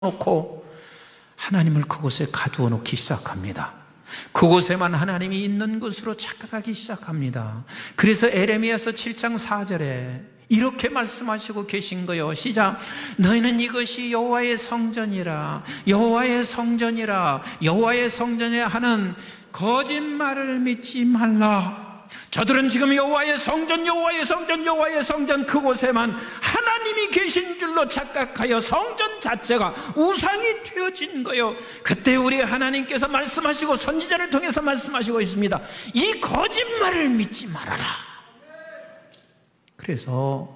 놓고 하나님을 그곳에 가두어 놓기 시작합니다. 그곳에만 하나님이 있는 것으로 착각하기 시작합니다. 그래서 에레미야서 7장 4절에 이렇게 말씀하시고 계신 거요. 시작. 너희는 이것이 여호와의 성전이라, 여호와의 성전이라, 여호와의 성전이라 하는 거짓말을 믿지 말라. 저들은 지금 여호와의 성전, 여호와의 성전, 여호와의 성전 그곳에만 하나님이 계신 줄로 착각하여 성전 자체가 우상이 되어진 거요. 그때 우리 하나님께서 말씀하시고 선지자를 통해서 말씀하시고 있습니다. 이 거짓말을 믿지 말아라. 그래서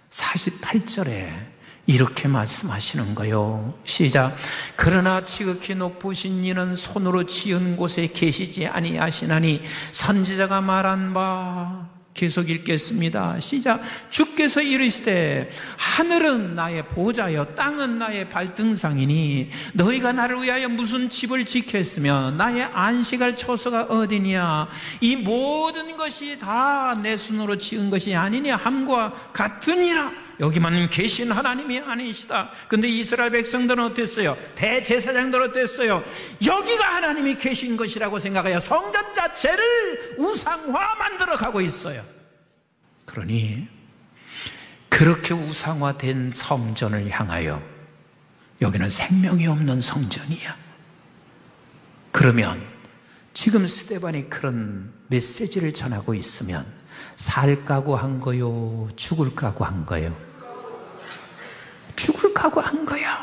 48절에 이렇게 말씀하시는 거요. 시작. 그러나 지극히 높으신 이는 손으로 지은 곳에 계시지 아니하시나니 선지자가 말한 바. 계속 읽겠습니다. 시작. 주께서 이르시되 하늘은 나의 보좌여 땅은 나의 발등상이니 너희가 나를 위하여 무슨 집을 짓겠으며 나의 안식할 처소가 어디냐. 이 모든 것이 다 내 손으로 지은 것이 아니냐 함과 같으니라. 여기만 계신 하나님이 아니시다. 근데 이스라엘 백성들은 어땠어요? 대제사장들은 어땠어요? 여기가 하나님이 계신 것이라고 생각하여 성전 자체를 우상화 만들어 가고 있어요. 그러니 그렇게 우상화된 성전을 향하여 여기는 생명이 없는 성전이야. 그러면 지금 스데반이 그런 메시지를 전하고 있으면 살 각오한 거요? 죽을 각오한 거요? 죽을 각오한 거야.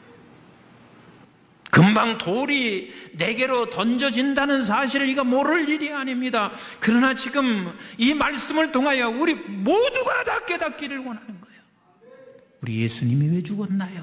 금방 돌이 내게로 던져진다는 사실을 이가 모를 일이 아닙니다. 그러나 지금 이 말씀을 통하여 우리 모두가 다 깨닫기를 원하는 거예요. 우리 예수님이 왜 죽었나요?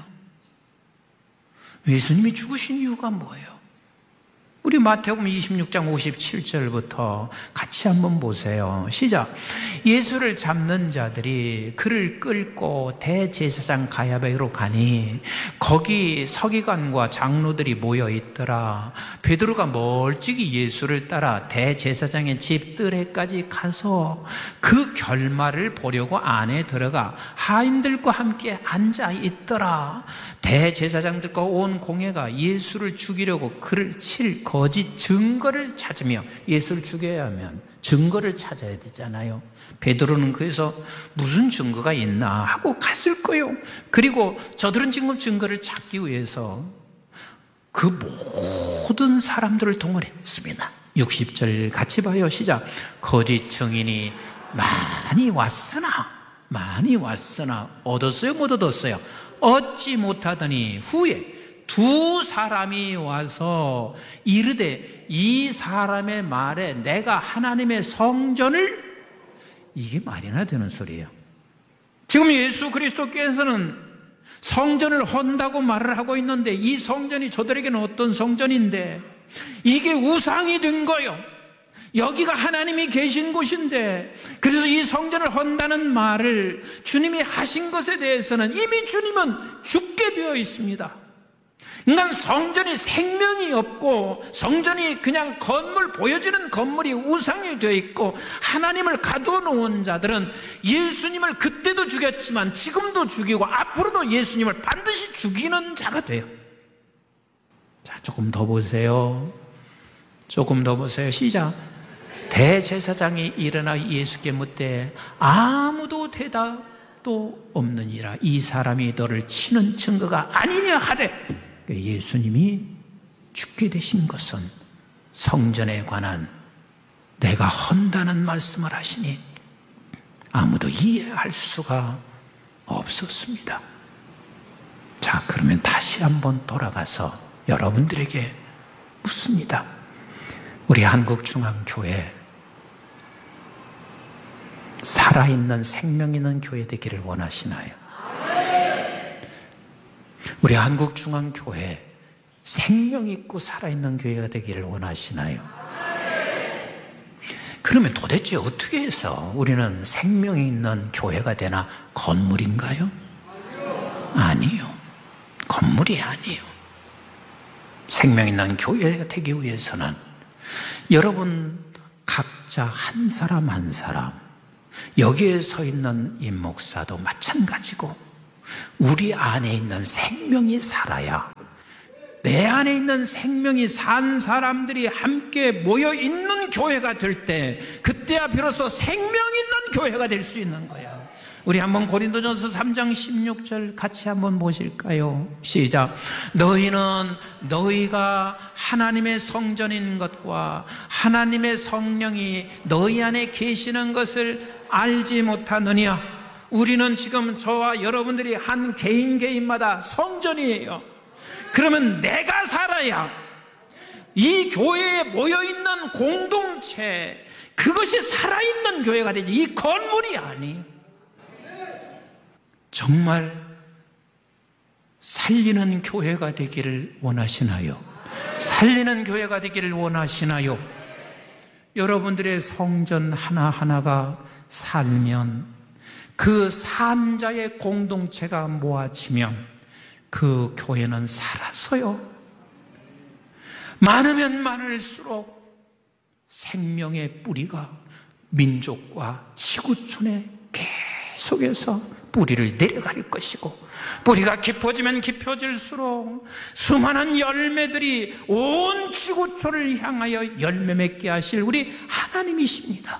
예수님이 죽으신 이유가 뭐예요? 우리 마태복음 26장 57절부터 같이 한번 보세요. 시작. 예수를 잡는 자들이 그를 끌고 대제사장 가야바로 가니 거기 서기관과 장로들이 모여 있더라. 베드로가 멀찍이 예수를 따라 대제사장의 집 뜰에까지 가서 그 결말을 보려고 안에 들어가 하인들과 함께 앉아 있더라. 대제사장들과 온 공회가 예수를 죽이려고 그를 칠 거짓 증거를 찾으며, 예수를 죽여야 하면 증거를 찾아야 되잖아요. 베드로는 그래서 무슨 증거가 있나 하고 갔을 거예요. 그리고 저들은 지금 증거를 찾기 위해서 그 모든 사람들을 동원했습니다. 60절 같이 봐요. 시작. 거짓 증인이 많이 왔으나 얻었어요? 못 얻었어요? 얻지 못하더니 후에 두 사람이 와서 이르되 이 사람의 말에 내가 하나님의 성전을, 이게 말이나 되는 소리예요. 지금 예수 그리스도께서는 성전을 헌다고 말을 하고 있는데 이 성전이 저들에게는 어떤 성전인데 이게 우상이 된 거예요. 여기가 하나님이 계신 곳인데, 그래서 이 성전을 헌다는 말을 주님이 하신 것에 대해서는 이미 주님은 죽게 되어 있습니다. 그러니까 성전이 생명이 없고 성전이 그냥 건물, 보여지는 건물이 우상이 되어 있고 하나님을 가두어 놓은 자들은 예수님을 그때도 죽였지만 지금도 죽이고 앞으로도 예수님을 반드시 죽이는 자가 돼요. 자, 조금 더 보세요. 시작. 대제사장이 일어나 예수께 묻되 아무도 대답도 없느니라. 이 사람이 너를 치는 증거가 아니냐 하되, 예수님이 죽게 되신 것은 성전에 관한 내가 헌다는 말씀을 하시니 아무도 이해할 수가 없었습니다. 자, 그러면 다시 한번 돌아가서 여러분들에게 묻습니다. 우리 한국중앙교회 살아있는 생명 있는 교회 되기를 원하시나요? 우리 한국중앙교회 생명 있고 살아있는 교회가 되기를 원하시나요? 그러면 도대체 어떻게 해서 우리는 생명 있는 교회가 되나? 건물인가요? 아니요. 건물이 아니에요. 생명 있는 교회가 되기 위해서는 여러분 각자 한 사람 한 사람, 여기에 서 있는 임 목사도 마찬가지고 우리 안에 있는 생명이 살아야, 내 안에 있는 생명이 산 사람들이 함께 모여 있는 교회가 될 때, 그때야 비로소 생명 있는 교회가 될 수 있는 거야. 우리 한번 고린도전서 3장 16절 같이 한번 보실까요? 시작. 너희는 너희가 하나님의 성전인 것과 하나님의 성령이 너희 안에 계시는 것을 알지 못하느냐? 우리는 지금 저와 여러분들이 한 개인마다 성전이에요. 그러면 내가 살아야 이 교회에 모여있는 공동체, 그것이 살아있는 교회가 되지, 이 건물이 아니에요. 정말 살리는 교회가 되기를 원하시나요? 살리는 교회가 되기를 원하시나요? 여러분들의 성전 하나하나가 살면, 그 산자의 공동체가 모아지면 그 교회는 살아서요, 많으면 많을수록 생명의 뿌리가 민족과 지구촌에 계속해서 뿌리를 내려갈 것이고, 뿌리가 깊어지면 깊어질수록 수많은 열매들이 온 지구촌을 향하여 열매 맺게 하실 우리 하나님이십니다.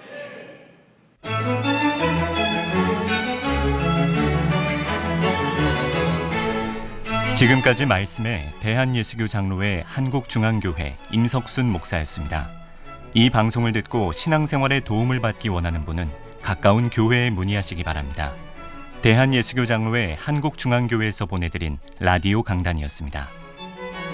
지금까지 말씀에 대한예수교 장로회 한국중앙교회 임석순 목사였습니다. 이 방송을 듣고 신앙생활에 도움을 받기 원하는 분은 가까운 교회에 문의하시기 바랍니다. 대한예수교 장로회 한국중앙교회에서 보내드린 라디오 강단이었습니다.